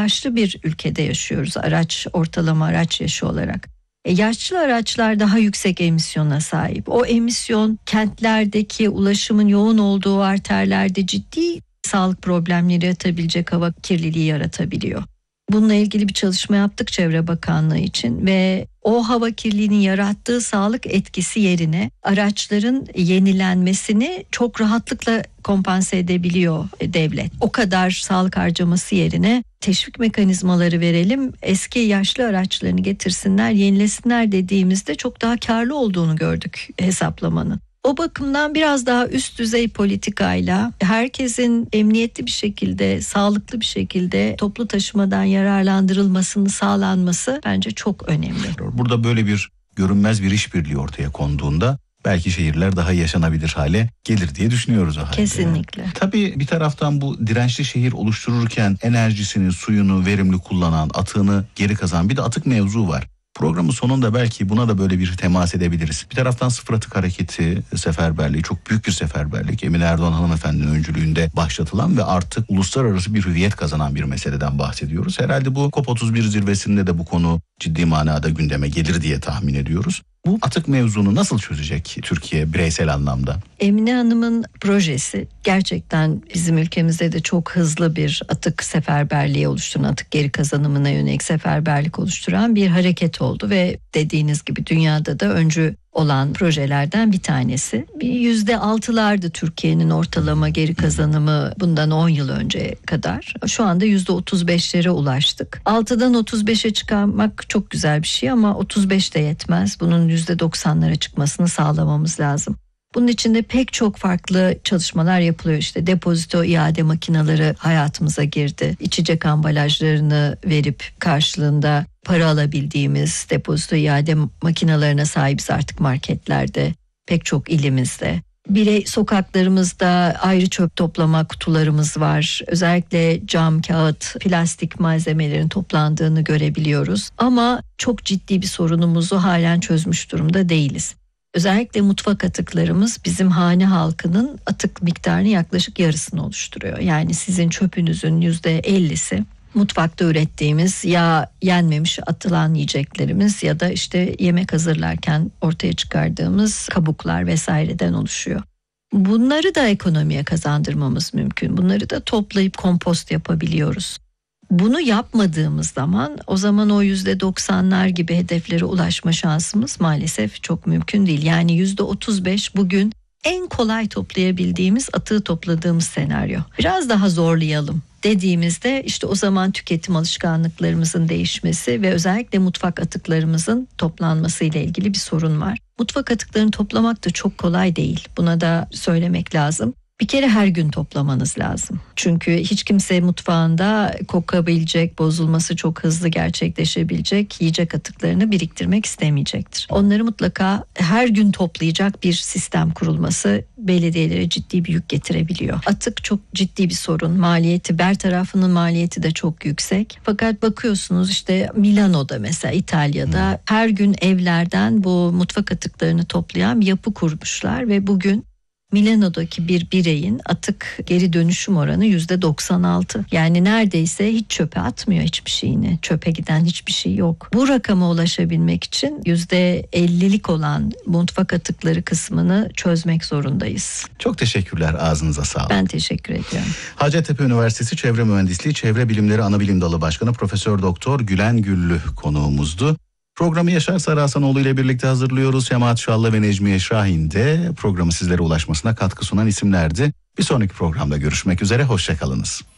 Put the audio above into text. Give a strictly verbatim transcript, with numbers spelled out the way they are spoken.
yaşlı bir ülkede yaşıyoruz, araç ortalama araç yaşı olarak. E, yaşlı araçlar daha yüksek emisyona sahip. O emisyon kentlerdeki ulaşımın yoğun olduğu arterlerde ciddi sağlık problemleri yaratabilecek, hava kirliliği yaratabiliyor. Bununla ilgili bir çalışma yaptık Çevre Bakanlığı için ve o hava kirliliğinin yarattığı sağlık etkisi yerine araçların yenilenmesini çok rahatlıkla kompanse edebiliyor devlet. O kadar sağlık harcaması yerine teşvik mekanizmaları verelim, eski yaşlı araçlarını getirsinler, yenilesinler dediğimizde çok daha karlı olduğunu gördük hesaplamanın. O bakımdan biraz daha üst düzey politikayla herkesin emniyetli bir şekilde, sağlıklı bir şekilde toplu taşımadan yararlandırılmasını sağlanması bence çok önemli. Burada böyle bir görünmez bir işbirliği ortaya konduğunda belki şehirler daha yaşanabilir hale gelir diye düşünüyoruz o halde. Kesinlikle. Tabii bir taraftan bu dirençli şehir oluştururken enerjisini, suyunu verimli kullanan, atığını geri kazanan bir de atık mevzu var. Programın sonunda belki buna da böyle bir temas edebiliriz. Bir taraftan sıfır atık hareketi seferberliği, çok büyük bir seferberlik. Emine Erdoğan hanımefendinin öncülüğünde başlatılan ve artık uluslararası bir hüviyet kazanan bir meseleden bahsediyoruz. Herhalde bu COP otuz bir zirvesinde de bu konu ciddi manada gündeme gelir diye tahmin ediyoruz. Bu atık mevzunu nasıl çözecek Türkiye bireysel anlamda? Emine Hanım'ın projesi gerçekten bizim ülkemizde de çok hızlı bir atık seferberliği oluşturan, atık geri kazanımına yönelik seferberlik oluşturan bir hareket oldu ve dediğiniz gibi dünyada da öncü olan projelerden bir tanesi. Bir yüzde altılardı Türkiye'nin ortalama geri kazanımı bundan on yıl önce kadar. Şu anda yüzde otuz beşlere ulaştık. altıdan otuz beşe çıkarmak çok güzel bir şey ama otuz beş de yetmez. Bunun yüzde doksanlara çıkmasını sağlamamız lazım. Bunun için de pek çok farklı çalışmalar yapılıyor. İşte depozito iade makineleri hayatımıza girdi. İçecek ambalajlarını verip karşılığında para alabildiğimiz depozito iade makinelerine sahibiz artık marketlerde, pek çok ilimizde. Birey sokaklarımızda ayrı çöp toplama kutularımız var. Özellikle cam, kağıt, plastik malzemelerin toplandığını görebiliyoruz. Ama çok ciddi bir sorunumuzu halen çözmüş durumda değiliz. Özellikle mutfak atıklarımız bizim hane halkının atık miktarının yaklaşık yarısını oluşturuyor. Yani sizin çöpünüzün yüzde ellisi mutfakta ürettiğimiz ya yenmemiş atılan yiyeceklerimiz ya da işte yemek hazırlarken ortaya çıkardığımız kabuklar vesaireden oluşuyor. Bunları da ekonomiye kazandırmamız mümkün. Bunları da toplayıp kompost yapabiliyoruz. Bunu yapmadığımız zaman o zaman o yüzde doksanlar gibi hedeflere ulaşma şansımız maalesef çok mümkün değil. Yani yüzde otuz beş bugün en kolay toplayabildiğimiz, atığı topladığımız senaryo. Biraz daha zorlayalım dediğimizde işte o zaman tüketim alışkanlıklarımızın değişmesi ve özellikle mutfak atıklarımızın toplanması ile ilgili bir sorun var. Mutfak atıklarını toplamak da çok kolay değil. Buna da söylemek lazım. Bir kere her gün toplamanız lazım. Çünkü hiç kimse mutfağında kokabilecek, bozulması çok hızlı gerçekleşebilecek yiyecek atıklarını biriktirmek istemeyecektir. Onları mutlaka her gün toplayacak bir sistem kurulması belediyelere ciddi bir yük getirebiliyor. Atık çok ciddi bir sorun. Maliyeti, bertarafının maliyeti de çok yüksek. Fakat bakıyorsunuz işte Milano'da mesela İtalya'da hmm. her gün evlerden bu mutfak atıklarını toplayan bir yapı kurmuşlar ve bugün Milano'daki bir bireyin atık geri dönüşüm oranı yüzde doksan altı. Yani neredeyse hiç çöpe atmıyor hiçbir şeyini. Çöpe giden hiçbir şey yok. Bu rakama ulaşabilmek için yüzde ellilik olan mutfak atıkları kısmını çözmek zorundayız. Çok teşekkürler. Ağzınıza sağlık. Ben teşekkür ediyorum. Hacettepe Üniversitesi Çevre Mühendisliği Çevre Bilimleri Anabilim Dalı Başkanı Profesör Doktor Gülen Güllü konuğumuzdu. Programı Yaşar Sarıhasanoğlu ile birlikte hazırlıyoruz. Şemaat Şallı ve Necmiye Şahin de programı sizlere ulaşmasına katkı sunan isimlerdi. Bir sonraki programda görüşmek üzere, hoşça kalınız.